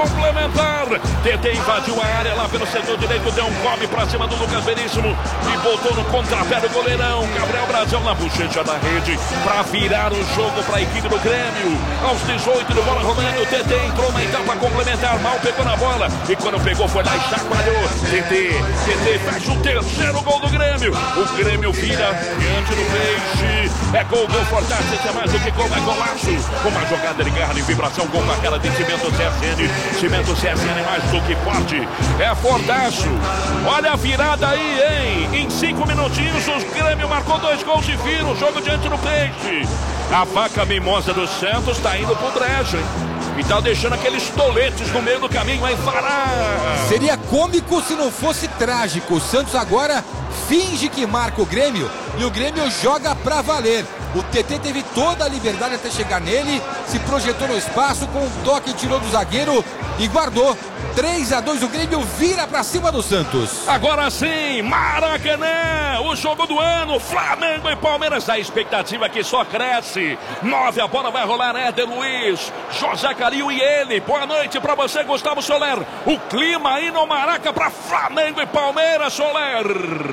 complementar. TT invadiu a área lá pelo setor direito, deu um come pra cima do Lucas Veríssimo e botou no contrapé do goleirão Gabriel Brasil na bochecha da rede pra virar o jogo pra equipe do Grêmio. Aos 18 do bola rolando, TT entrou na etapa complementar, mal pegou na bola e quando pegou foi lá e chacoalhou. TT faz o terceiro gol do Grêmio. O Grêmio vira diante do Peixe. É gol do Fortaleza, é mais do que gol, é golaço. Uma jogada de garra de vibração com a cara de Cimento CSN. Cimento CSN mais do que forte. É fortaço. Olha a virada aí, hein? Em 5 minutinhos o Grêmio marcou 2 gols e vira o jogo diante do Peixe. A vaca mimosa do Santos tá indo pro brejo, hein? E tá deixando aqueles toletes no meio do caminho aí parar. Seria cômico se não fosse trágico. O Santos agora finge que marca o Grêmio e o Grêmio joga pra valer. O TT teve toda a liberdade até chegar nele, se projetou no espaço com um toque, tirou do zagueiro e guardou. 3-2, o Grêmio vira pra cima do Santos. Agora sim, Maracanã, o jogo do ano, Flamengo e Palmeiras. A expectativa que só cresce. 9, a bola vai rolar, Éder Luiz, José Calil e ele. Boa noite pra você, Gustavo Soler. O clima aí no Maraca pra Flamengo e Palmeiras, Soler.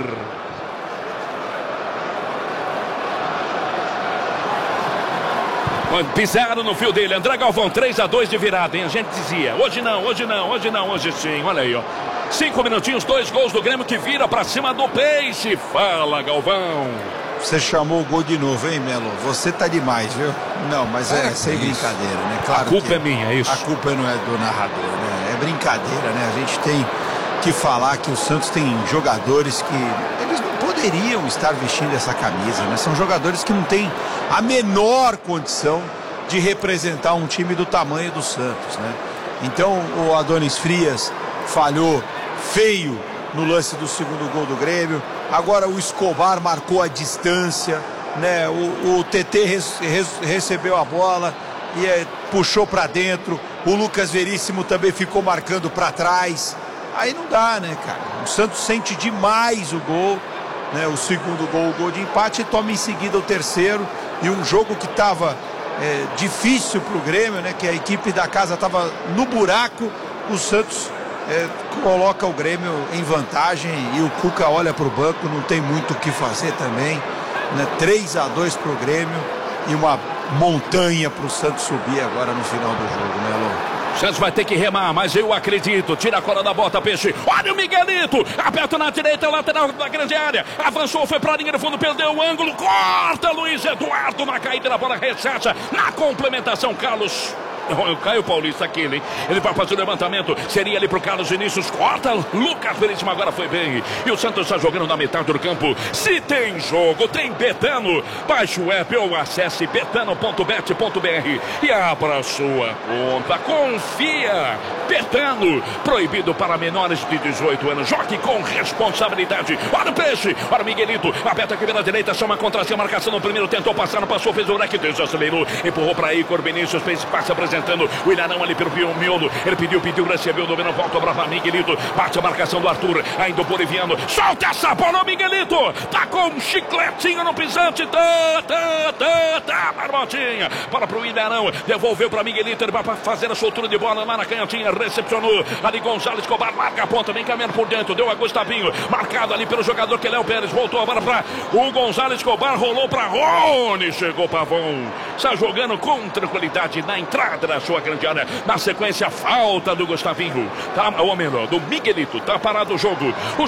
Pisaram no fio dele, André Galvão, 3-2 de virada, hein? A gente dizia, hoje não, hoje sim, olha aí, ó. 5 minutinhos, 2 gols do Grêmio que vira pra cima do Peixe. Fala, Galvão. Você chamou o gol de novo, hein, Melo? Você tá demais, viu? Não, mas é sem brincadeira, né? Claro, a culpa é minha, é isso. A culpa não é do narrador, né? É brincadeira, né? A gente tem que falar que o Santos tem jogadores que eles não poderiam estar vestindo essa camisa, né? São jogadores que não têm a menor condição de representar um time do tamanho do Santos, né? Então o Adonis Frias falhou feio no lance do segundo gol do Grêmio. Agora o Escobar marcou a distância, né? O TT recebeu a bola e puxou para dentro. O Lucas Veríssimo também ficou marcando para trás. Aí não dá, né, cara? O Santos sente demais o gol, né? O segundo gol, o gol de empate, e toma em seguida o terceiro. E um jogo que estava difícil para o Grêmio, né? Que a equipe da casa estava no buraco. O Santos coloca o Grêmio em vantagem e o Cuca olha para o banco, não tem muito o que fazer também, né? 3-2 para o Grêmio e uma montanha para o Santos subir agora no final do jogo, né, Alô? Santos vai ter que remar, mas eu acredito. Tira a cola da bota, Peixe. Olha o Miguelito. Aberto na direita, lateral da grande área. Avançou, foi pra linha de fundo, perdeu o ângulo. Corta, Luiz Eduardo na caída da bola, rechaça. Na complementação, Carlos. O Caio Paulista aquele, hein? Ele vai fazer o levantamento. Seria ali pro Carlos Vinícius. Corta. Lucas Veríssimo agora foi bem. E o Santos está jogando na metade do campo. Se tem jogo, tem Betano. Baixe o app ou acesse betano.bet.br e abra a sua conta. Confia. Betano. Proibido para menores de 18 anos. Jogue com responsabilidade. Olha o Peixe. Olha o Miguelito. Aberta aqui pela direita. Chama contra si. Marcação no primeiro. Tentou passar. Não passou. Fez o rec. Desacelerou. Empurrou para Igor Vinícius. Fez passe apresentando. O Ilharão ali pelo miolo. Ele pediu, recebeu, domina, volta para Miguelito. Bate a marcação do Arthur. Ainda o boliviano. Solta essa bola, Miguelito. Tá com um chicletinho no pisante. Barbotinha. Para pro Ilharão. Devolveu para Miguelito. Ele vai fazer a soltura de bola lá na canhotinha. Recepcionou. Ali Gonzalez Escobar. Marca a ponta. Vem caminhando por dentro. Deu a Gustavinho. Marcado ali pelo jogador que é Léo Pérez. Voltou agora para o Gonzalez Escobar. Rolou para Rony. Chegou Pavão. Está jogando com tranquilidade na entrada da sua grande área. Na sequência, falta do Gustavinho. Tá, o homem do Miguelito. Tá parado o jogo.